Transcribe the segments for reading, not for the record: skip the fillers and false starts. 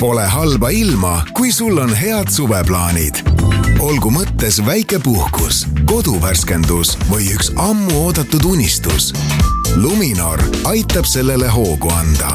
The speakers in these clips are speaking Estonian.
Pole halba ilma, kui sul on head suveplaanid. Olgu mõttes väike puhkus, koduvärskendus või üks ammu oodatud unistus. Luminor aitab sellele hoogu anda.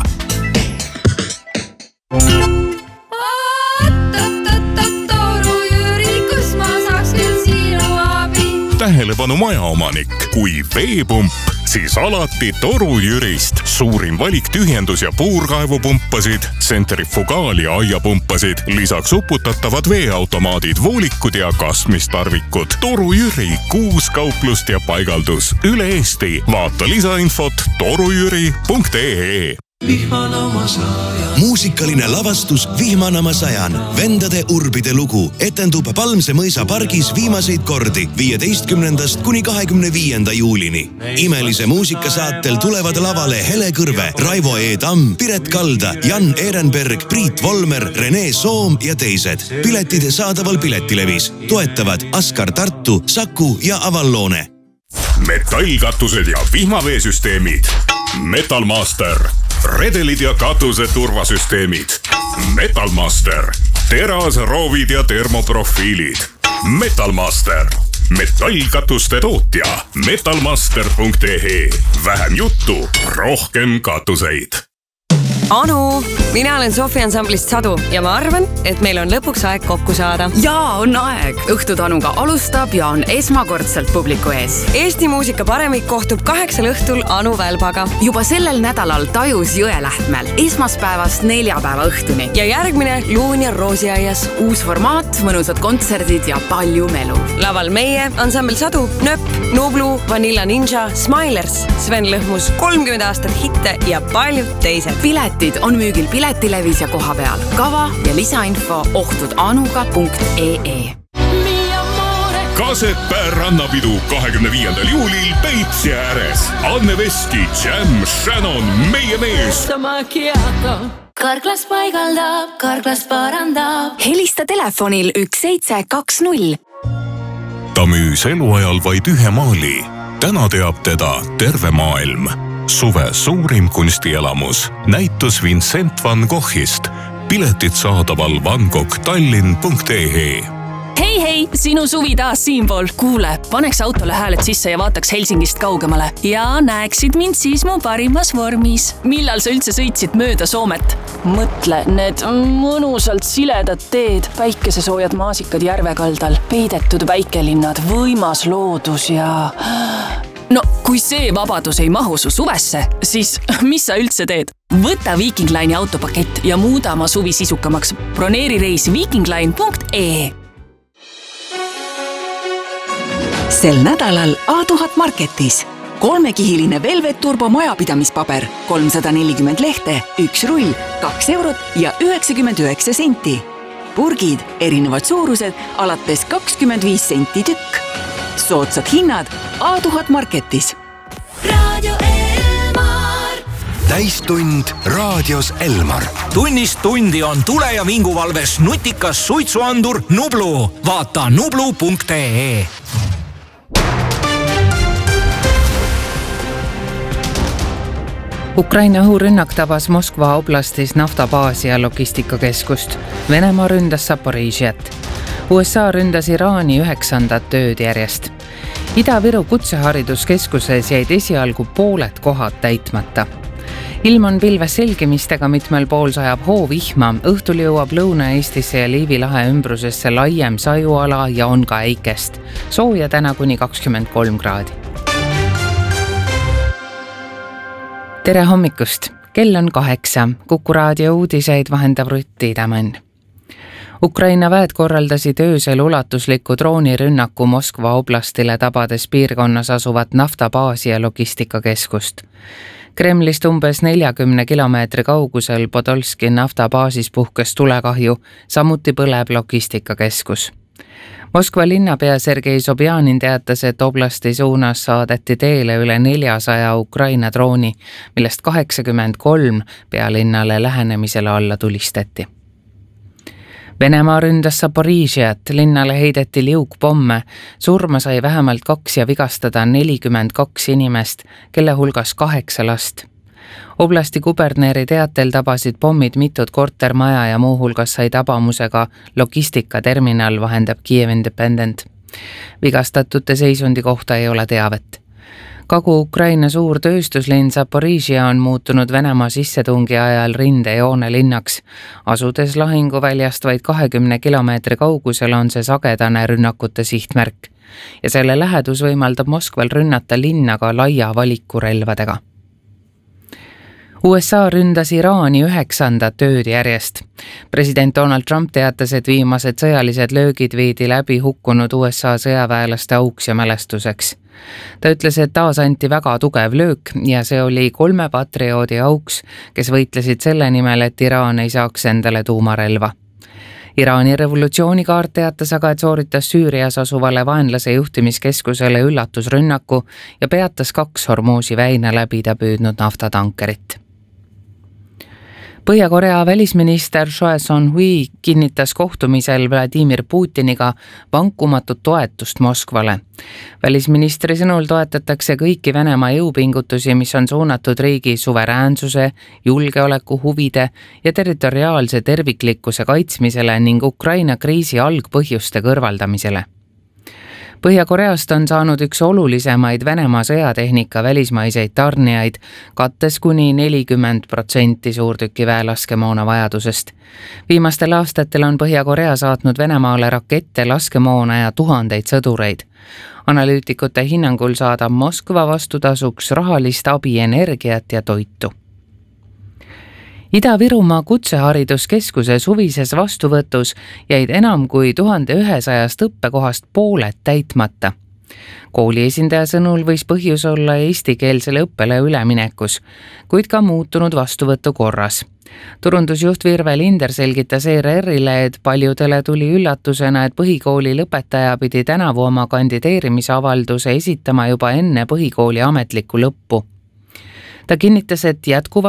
Toru Jüri, kus ma saaks küll sinu abi? Tähelepanu majaomanik, kui veepump, siis alati Toru Jürist. Suurim valik tühjendus- ja puurkaevupumpasid, centrifugaal- ja aiapumpasid, lisaks uputatavad veeautomaadid, voolikud ja kasmistarvikud. Toru Jüri, 6 kauplust ja paigaldus üle Eesti. Vaata lisainfot torujüri.ee. Muusikaline lavastus Vihmanama sajan. Vendade urbide lugu etendub Palmse mõisa pargis viimaseid kordi 15. kuni 25. juulini. Imelise muusikasaatel tulevad lavale Hele Kõrve, Raivo E. Tamm, Piret Kalda, Jan Ehrenberg, Priit Volmer, Rene Soom ja teised. Piletid saadaval Piletilevis. Toetavad Askar Tartu, Saku ja Avallone. Metallkatused ja vihmaveesüsteemid. Metalmaster. Redelid ja katuse turvasüsteemid. Metalmaster. Terasroovid ja termoprofiilid. Metalmaster. Metallkatuste tootja. Metalmaster.ee. Vähem juttu, rohkem katuseid. Anu, mina olen Sofi ansamblist Sadu ja ma arvan, et meil on lõpuks aeg kokku saada. Jaa, on aeg. Õhtutanuga alustab ja on esmakordselt publiku ees. Eesti muusika paremik kohtub 8 õhtul Anu Välbaga. Juba sellel nädalal Tajus Jõelähtmel. Esmaspäevast 4 päeva õhtuni. Ja järgmine Luun ja Roosiaias. Uus formaat, mõnusad kontserdid ja palju melu. Laval meie, ansambel Sadu, Nöpp, Nublu, Vanilla Ninja, Smilers, Sven Lõhmus, 30 aastat hitte ja paljud teised. Piletid on müügil Piletilevis ja koha peal. Kava ja lisainfo ohtudanuga.ee. Kasepää rannapidu 25. juulil Peipsi ääres. Anne Veski, Jam, Shannon, meie mees. Karklas paigaldab, karklas parandab. Helista telefonil 1720. Ta müüs eluajal vaid ühe maali. Täna teab teda terve maailm. Suve suurim kunstielamus. Näitus Vincent van Goghist. Piletid saadaval vangoghtallinn.ee. Hei, sinu suvi taas siinpool. Kuule, paneks autole hääled sisse ja vaataks Helsingist kaugemale. Ja näeksid mind siis mu parimas vormis. Millal sa üldse sõitsid mööda Soomet? Mõtle, need mõnusalt siledad teed, päikesesoojad maasikad järvekaldal, peidetud väikelinnad, võimas loodus ja... No, kui see vabadus ei mahu su suvesse, siis mis sa üldse teed? Võta Viking Line'i autopakett ja muuda oma suvi sisukamaks. Broneeri reis vikingline.ee. Sel nädalal A1000 Marketis 3-kihiline Velvet Turbo majapidamispaber, 340 lehte, 1 rull, 2 eurot ja 99 senti. Purgid, erinevad suurused, alates 25 senti tükk. Soodsad hinnad A1000 Marketis. Radio Elmar. Täistund raadios Elmar. Tunnist tundi on tule- ja vinguvalves nutikas suitsuandur Nublu. Vaata nublu.ee. Ukraina õhurünnak tabas Moskva oblastis naftabaasi ja logistikakeskust. Venemaa ründas Zaporižiat. USA ründas Iraani 9. tööd järjest. Ida-Viru kutsehariduskeskuses jäid esialgu pooled kohad täitmata. Ilm on pilves selgimistega, mitmel pool sajab hoovihma. Õhtul jõuab Lõuna-Eestisse ja Liivi lahe ümbrusesse laiem sajuala ja on ka äikest. Sooja täna kuni 23 kraadi. Tere hommikust! Kell on 8. Kuku raadio uudiseid vahendab Rutt Tiidemann. Ukraina väed korraldasid öösel ulatusliku droonirünnaku Moskva oblastile tabades piirkonnas asuvat naftabaasi ja logistikakeskust. Kremlist umbes 40 kilomeetri kaugusel Podolski naftabaasis puhkes tulekahju, samuti põleb logistikakeskus. Moskva linnapea Sergei Sobjanin teatas, et oblasti suunas saadeti teele üle 400 Ukraina drooni, millest 83 pealinnale lähenemisele alla tulistati. Venemaa ründas Zaporižiat, linnale heideti liugpomme, surma sai vähemalt 2 ja vigastada 42 inimest, kelle hulgas 8 last. Oblasti kuberneri teatel tabasid pommid mitut kortermaja ja muuhulgas sai tabamusega logistikaterminal, vahendab Kiev Independent. Vigastatute seisundi kohta ei ole teavet. Kagu-Ukraina suur tööstuslinn Zaporižžja on muutunud Venemaa sissetungi ajal rindejoone linnaks. Asudes lahinguväljast vaid 20 kilomeetri kaugusel on see sagedane rünnakute sihtmärk. Ja selle lähedus võimaldab Moskval rünnata linna ka laia valikurelvadega. USA ründas Iraani 9. ööd järjest. President Donald Trump teatas, et viimased sõjalised löögid viidi läbi hukkunud USA sõjaväelaste auks ja mälestuseks. Ta ütles, et taas anti väga tugev löök ja see oli 3 patrioodi auks, kes võitlesid selle nimel, et Iraan ei saaks endale tuumarelva. Iraani revolutsioonikaart teatas aga, et sooritas Süürias asuvale vaenlase juhtimiskeskusele üllatusrünnaku ja peatas 2 Hormuzi väina läbida püüdnud naftatankerit. Põhja-Korea välisminister Choi Son-hui kinnitas kohtumisel Vladimir Putiniga vankumatut toetust Moskvale. Välisministri sõnul toetatakse kõiki Venemaa jõupingutusi, mis on suunatud riigi suveräänsuse, julgeoleku huvide ja territoriaalse terviklikkuse kaitsmisele ning Ukraina kriisi algpõhjuste kõrvaldamisele. Põhja-Koreast on saanud üks olulisemaid Venemaa sõjatehnika välismaiseid tarnijaid, kattes kuni 40% suurtükiväe laskemoona vajadusest. Viimastel aastatel on Põhja-Korea saatnud Venemaale rakette, laskemoona ja tuhandeid sõdureid. Analüütikute hinnangul saadab Moskva vastutasuks rahalist abi, energiat ja toitu. Ida-Virumaa kutsehariduskeskuse suvises vastuvõtus jäid enam kui 1100 õppekohast pooled täitmata. Kooli esindaja sõnul võis põhjus olla eestikeelsele õppele üleminekus, kuid ka muutunud vastuvõtu korras. Turundusjuht Virve Linder selgitas ERR-ile, et paljudele tuli üllatusena, et põhikooli lõpetaja pidi tänavu oma kandideerimisavalduse esitama juba enne põhikooli ametlikku lõppu. Ta kinnitas, et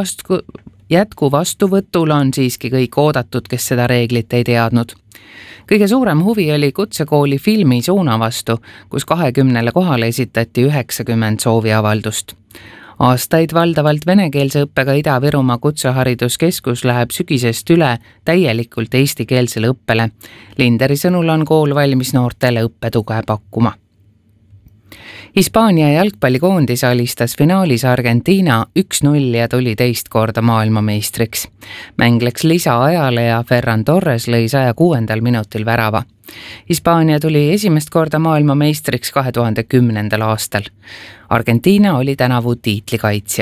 jätkuvastuvõtul on siiski kõik oodatud, kes seda reeglit ei teadnud. Kõige suurem huvi oli kutsekooli filmi Suuna vastu, kus 20 kohale esitati 90 sooviavaldust. Aastaid valdavalt venekeelse õppega Ida-Virumaa kutsehariduskeskus läheb sügisest üle täielikult eestikeelsele õppele. Linderi sõnul on kool valmis noortele õppetuge pakkuma. Hispaania jalgpallikoondis alistas finaalis Argentiina 1-0 ja tuli teist korda maailmameistriks. Mäng läks lisaajale ja Ferran Torres lõi 106. minutil värava. Hispaania tuli esimest korda maailmameistriks 2010. aastal. Argentiina oli tänavu tiitlikaitsja.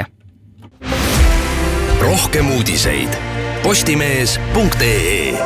Rohkem uudiseid postimees.ee.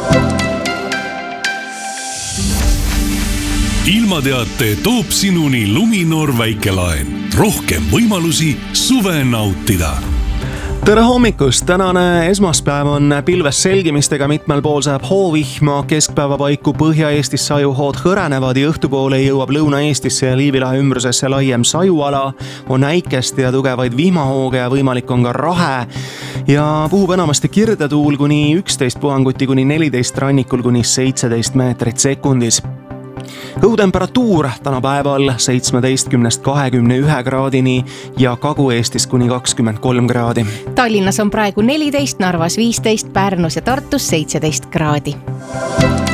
Ilmateate toob sinuni Luminor väikelaen. Rohkem võimalusi suve nautida. Tere hommikust! Tänane esmaspäev on pilves selgimistega, mitmel pool saab hoovihma, keskpäeva paiku Põhja-Eestis sajuhood hõrenevad ja õhtupoole jõuab Lõuna-Eestisse ja Liivilahe ümbrusesse laiem sajuala, on äikest ja tugevaid vihmahooge ja võimalik on ka rahe ja puhub enamasti kirdetuul kuni 11 puhanguti kuni 14 rannikul kuni 17 meetrit sekundis. Õhutemperatuur täna päeval 17–21 kraadini ja Kagu-Eestis kuni 23 kraadi. Tallinnas on praegu 14, Narvas 15, Pärnus ja Tartus 17 kraadi.